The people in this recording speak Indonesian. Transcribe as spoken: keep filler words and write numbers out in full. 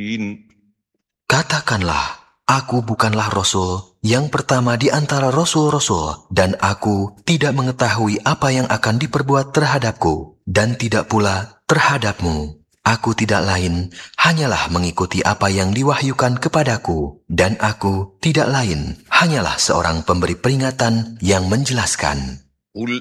المرسلين Katakanlah, aku bukanlah Rasul yang pertama di antara Rasul-Rasul, dan aku tidak mengetahui apa yang akan diperbuat terhadapku, dan tidak pula terhadapmu. Aku tidak lain, hanyalah mengikuti apa yang diwahyukan kepadaku, dan aku tidak lain, hanyalah seorang pemberi peringatan yang menjelaskan. قل